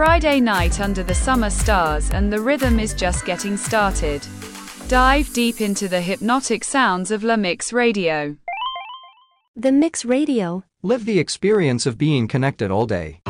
Friday night under the summer stars, and the rhythm is just getting started. Dive deep into the hypnotic sounds of La Mix Radio. The Mix Radio. Live the experience of being connected all day.